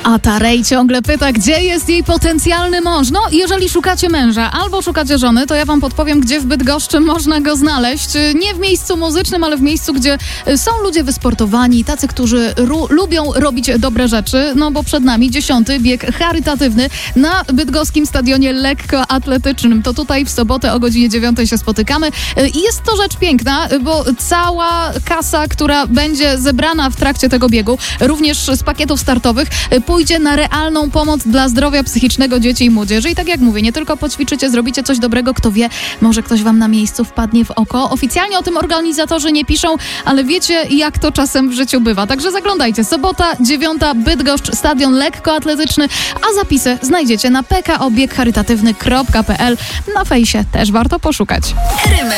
A ta Rej ciągle pyta, gdzie jest jej potencjalny mąż. No, jeżeli szukacie męża albo szukacie żony, to ja wam podpowiem, gdzie w Bydgoszczy można go znaleźć. Nie w miejscu muzycznym, ale w miejscu, gdzie są ludzie wysportowani, tacy, którzy lubią robić dobre rzeczy. No bo przed nami 10. bieg charytatywny na bydgoskim stadionie lekkoatletycznym. To tutaj w sobotę o godzinie 9 się spotykamy. I jest to rzecz piękna, bo cała kasa, która będzie zebrana w trakcie tego biegu, również z pakietów startowych, pójdzie na realną pomoc dla zdrowia psychicznego dzieci i młodzieży. I tak jak mówię, nie tylko poćwiczycie, zrobicie coś dobrego, kto wie, może ktoś wam na miejscu wpadnie w oko. Oficjalnie o tym organizatorzy nie piszą, ale wiecie, jak to czasem w życiu bywa. Także zaglądajcie. Sobota, 9, Bydgoszcz, stadion lekkoatletyczny, a zapisy znajdziecie na pkobiegcharytatywny.pl. Na fejsie też warto poszukać.